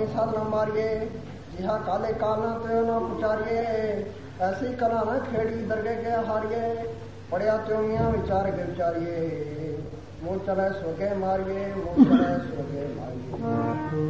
स्वामी साधना मारिए, जिहा काले कालना त्यो ना पुचारिए, ऐसी कला न खेड़ी दरगे के हारिए, पड़िया त्यो मियाँ विचार के विचारिए, मुँह चले सोगे मारिए, मुँह चले सोगे मारिए।